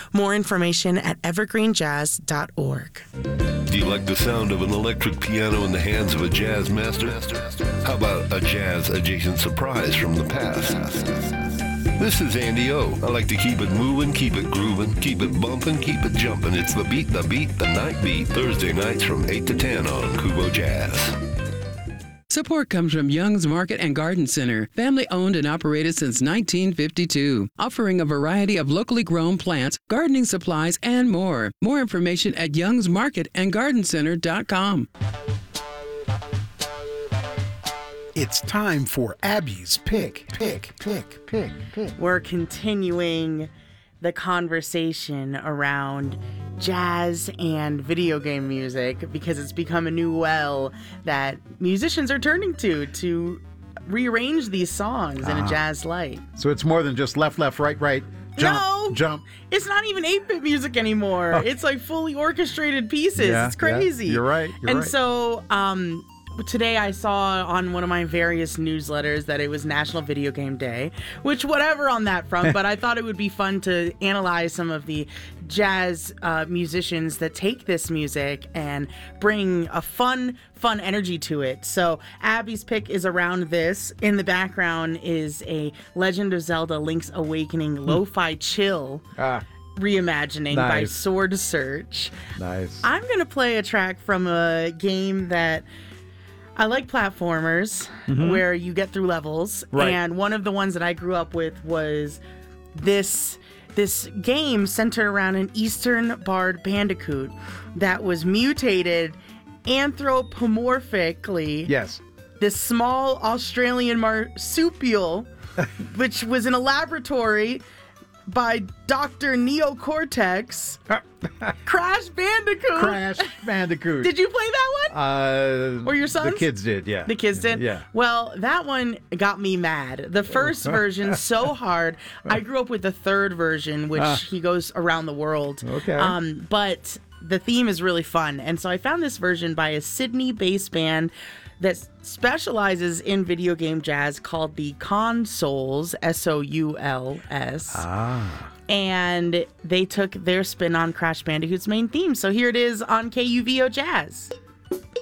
More information at evergreenjazz.org. Do you like the sound of an electric piano in the hands of a jazz master? How about a jazz-adjacent surprise from the past? This is Andy O. I like to keep it moving, keep it grooving, keep it bumping, keep it jumping. It's the beat, the night beat. Thursday nights from 8 to 10 on Kubo Jazz. Support comes from Young's Market and Garden Center, family owned and operated since 1952, offering a variety of locally grown plants, gardening supplies, and more. More information at youngsmarketandgardencenter.com. It's time for Abby's Pick. We're continuing the conversation around jazz and video game music because it's become a new well that musicians are turning to rearrange these songs in a jazz light. So it's more than just left, right, jump. It's not even 8-bit music anymore. It's like fully orchestrated pieces. It's crazy. Yeah, you're right. So today I saw on one of my various newsletters that it was National Video Game Day, which whatever on that front, but I thought it would be fun to analyze some of the jazz musicians that take this music and bring a fun energy to it. So Abby's pick is around this. In the background is a Legend of Zelda Link's Awakening lo-fi chill reimagining by Sword Search. Nice. I'm going to play a track from a game that I like platformers where you get through levels. Right. And one of the ones that I grew up with was this game centered around an Eastern barred bandicoot that was mutated anthropomorphically. Yes. This small Australian marsupial, which was in a laboratory by Dr. Neocortex. Crash Bandicoot. Did you play that one? Or your sons? The kids did, yeah. The kids did? Yeah. Well, that one got me mad. The first version, so hard. I grew up with the third version, which he goes around the world. Okay. But the theme is really fun. And so I found this version by a Sydney-based band that specializes in video game jazz called the Consouls, Souls. And they took their spin on Crash Bandicoot's main theme. So here it is on KUVO Jazz.